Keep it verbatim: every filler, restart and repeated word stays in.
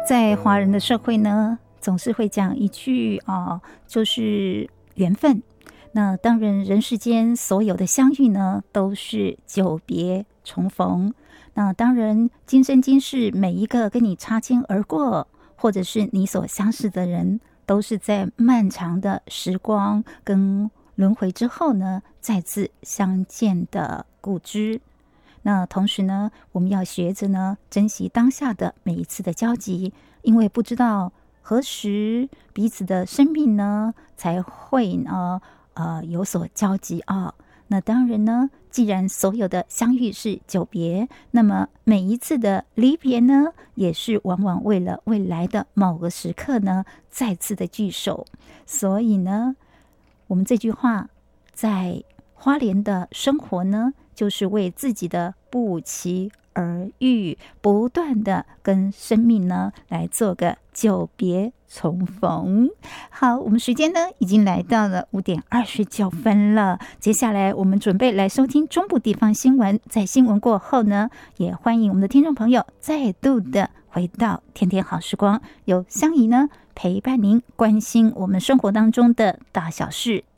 在华人的社会呢，总是会讲一句啊，就是缘分。那当然，人世间所有的相遇呢，都是久别重逢。那当然，今生今世每一个跟你擦肩而过，或者是你所相识的人，都是在漫长的时光跟轮回之后呢，再次相见的故知。那同时呢，我们要学着呢，珍惜当下的每一次的交集，因为不知道何时彼此的生命呢才会呢呃有所交集啊。那当然呢，既然所有的相遇是久别，那么每一次的离别呢，也是往往为了未来的某个时刻呢，再次的聚首。所以呢，我们这句话在花莲的生活呢，就是为自己的不期而遇，不断的跟生命呢来做个久别重逢。好，我们时间呢已经来到了五点二十九分了，接下来我们准备来收听中部地方新闻。在新闻过后呢，也欢迎我们的听众朋友再度的回到天天好时光，由香怡呢陪伴您，关心我们生活当中的大小事。